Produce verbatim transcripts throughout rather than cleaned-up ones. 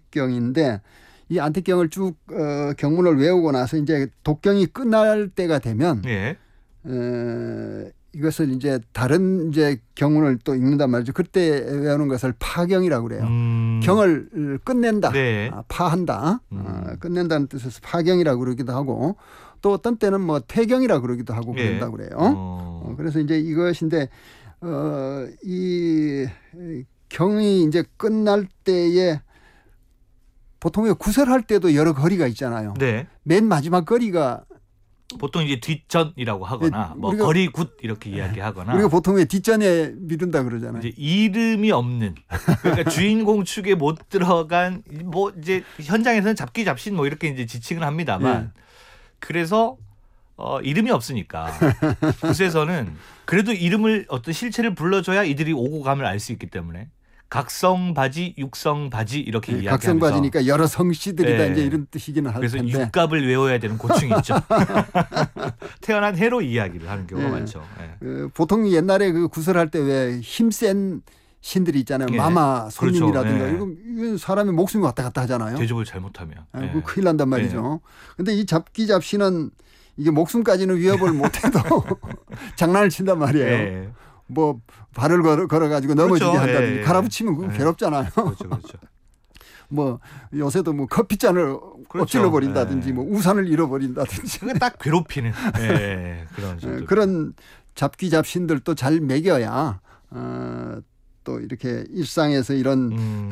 안택경인데 이 안택경을 쭉 어, 경문을 외우고 나서 이제 독경이 끝날 때가 되면 예. 어, 이것을 이제 다른 이제 경문을 또 읽는단 말이죠. 그때 외우는 것을 파경이라고 그래요. 음. 경을 끝낸다, 네. 아, 파한다, 음. 아, 끝낸다는 뜻에서 파경이라고 그러기도 하고 또 어떤 때는 뭐 퇴경이라고 그러기도 하고 예. 그런다고 그래요. 어. 어, 그래서 이제 이것인데 어, 이 경이 이제 끝날 때에 보통 구설할 때도 여러 거리가 있잖아요. 네. 맨 마지막 거리가 보통 이제 뒷전이라고 하거나 예, 뭐 우리가- 거리굿 이렇게 이야기하거나 우리가 보통 왜 뒷전에 미룬다 그러잖아요. 이제 이름이 없는 그러니까 주인공 축에 못 들어간 뭐 이제 현장에서는 잡기 잡신 뭐 이렇게 이제 지칭을 합니다만 예. 그래서 어, 이름이 없으니까 굿에서는 그래도 이름을 어떤 실체를 불러줘야 이들이 오고 감을 알 수 있기 때문에 각성바지, 육성바지 이렇게 예, 이야기하면서 각성바지니까 여러 성씨들이다 예. 이제 이런 뜻이기는 할 그래서 텐데. 육갑을 외워야 되는 고충이 있죠. 태어난 해로 이야기를 하는 경우가 예. 많죠. 예. 그 보통 옛날에 그 구설할 때 왜 힘센 신들이 있잖아요. 예. 마마 손님이라든가 그렇죠. 예. 이거, 이건 사람의 목숨이 왔다 갔다 하잖아요. 대접을 잘못하면. 아, 예. 그 큰일 난단 말이죠. 그런데 이 잡기 잡시는 이게 목숨까지는 위협을 못해도 장난을 친단 말이에요. 예. 뭐 발을 걸어, 걸어가지고 넘어지게 그렇죠. 한다든지 예. 갈아붙이면 그건 예. 괴롭잖아요. 그렇죠, 그렇죠. 뭐 요새도 뭐 커피잔을 그렇죠. 엎질러 버린다든지 예. 뭐 우산을 잃어버린다든지 그게 딱 괴롭히는 예, 그런 예, 정도. 그런 잡기 잡신들도 잘 먹여야 어, 또 이렇게 일상에서 이런 음,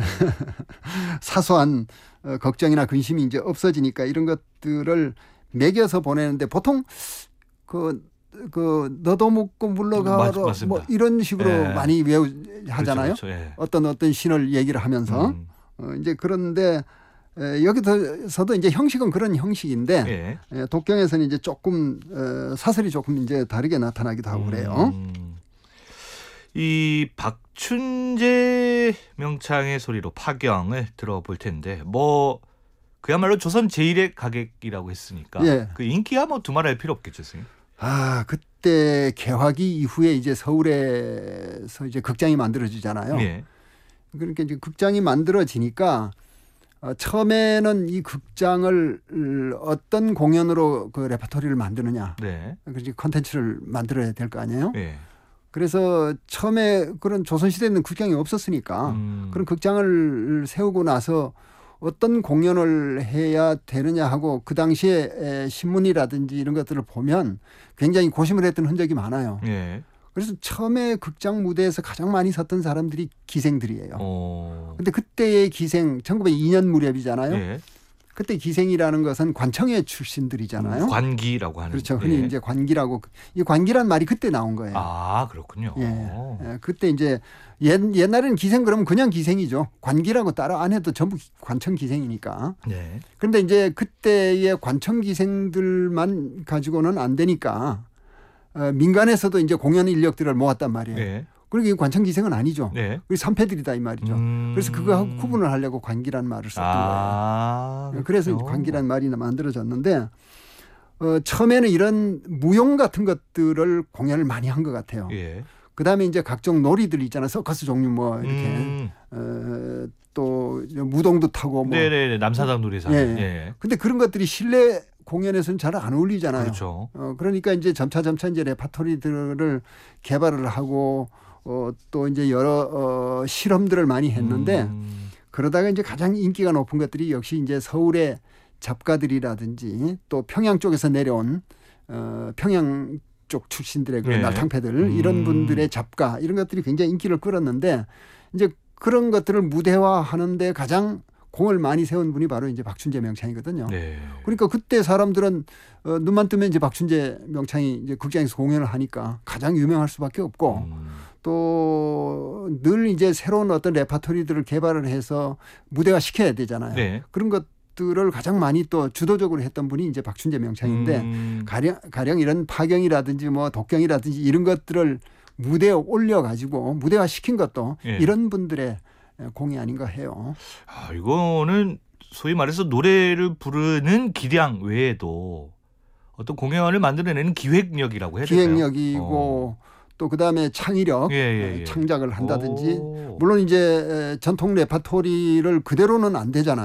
사소한 어, 걱정이나 근심이 이제 없어지니까 이런 것들을 먹여서 보내는데 보통 그, 그 너도 묻고 물러가로 맞- 맞습니다. 뭐 이런 식으로 예. 많이 외우 하잖아요. 그렇죠, 그렇죠. 예. 어떤 어떤 신을 얘기를 하면서 음, 어, 이제 그런데 에, 여기서도 이제 형식은 그런 형식인데 예. 에, 독경에서는 이제 조금 어, 사설이 조금 이제 다르게 나타나기도 하고 그래요. 음, 이 박춘재 명창의 소리로 파경을 들어볼 텐데 뭐 그야말로 조선 제일의 가객이라고 했으니까 예. 그 인기야 뭐 두말할 필요 없겠죠, 선생님. 아 그때 개화기 이후에 이제 서울에서 이제 극장이 만들어지잖아요. 예. 그러니까 이제 극장이 만들어지니까 어, 처음에는 이 극장을 어떤 공연으로 그 레퍼토리를 만드느냐, 네. 그렇지 컨텐츠를 만들어야 될 거 아니에요. 예. 그래서 처음에 그런 조선시대에는 극장이 없었으니까 음, 그런 극장을 세우고 나서 어떤 공연을 해야 되느냐 하고 그 당시에 에, 신문이라든지 이런 것들을 보면 굉장히 고심을 했던 흔적이 많아요. 예. 그래서 처음에 극장 무대에서 가장 많이 섰던 사람들이 기생들이에요. 어. 근데 그때의 기생 천구백이 년 무렵이잖아요. 예. 그때 기생이라는 것은 관청의 출신들이잖아요. 관기라고 하는. 그렇죠. 흔히 예. 이제 관기라고 이 관기란 말이 그때 나온 거예요. 아, 그렇군요. 예. 예. 그때 이제 옛, 옛날에는 기생 그러면 그냥 기생이죠. 관기라고 따로 안 해도 전부 관청 기생이니까. 네. 그런데 이제 그때의 관청 기생들만 가지고는 안 되니까 어, 민간에서도 이제 공연 인력들을 모았단 말이에요. 네. 그러니까 이 관청 기생은 아니죠. 네. 우리 삼패들이다 이 말이죠. 음. 그래서 그거하고 구분을 하려고 관기란 말을 썼던 아, 거예요. 그래서 그렇군요. 관기란 말이 만들어졌는데 어, 처음에는 이런 무용 같은 것들을 공연을 많이 한 것 같아요. 예. 그다음에 이제 각종 놀이들 있잖아요. 서커스 종류 뭐 이렇게 음. 어, 또 무동도 타고 뭐. 네네 남사당 놀이상. 예. 예. 근데 그런 것들이 실내 공연에서는 잘 안 어울리잖아요. 그렇죠. 어, 그러니까 이제 점차 점차 이제 레파토리들을 개발을 하고 어, 또 이제 여러 어, 실험들을 많이 했는데 음. 그러다가 이제 가장 인기가 높은 것들이 역시 이제 서울의 잡가들이라든지 또 평양 쪽에서 내려온 어, 평양 쪽 출신들의 그 예. 날탕패들 음. 이런 분들의 잡가 이런 것들이 굉장히 인기를 끌었는데 이제 그런 것들을 무대화하는데 가장 공을 많이 세운 분이 바로 이제 박춘재 명창이거든요. 네. 그러니까 그때 사람들은 어, 눈만 뜨면 이제 박춘재 명창이 이제 극장에서 공연을 하니까 가장 유명할 수밖에 없고 음. 또 늘 이제 새로운 어떤 레파토리들을 개발을 해서 무대화 시켜야 되잖아요. 네. 그런 것들을 가장 많이 또 주도적으로 했던 분이 이제 박춘재 명창인데 음. 가령 가령 이런 파경이라든지 뭐 독경이라든지 이런 것들을 무대에 올려가지고 무대화 시킨 것도 예. 이런 분들의 공이 아닌가 해요. 아, 이거는 소위 말해서 노래를 부르는 기량 외에도 어떤 공연을 만들어내는 기획력이라고 해야 될까요? 기획력이고 어. 또 그다음에 창의력, 예, 예, 예. 창작을 한다든지 오. 물론 이제 전통 레파토리를 그대로는 안 되잖아요.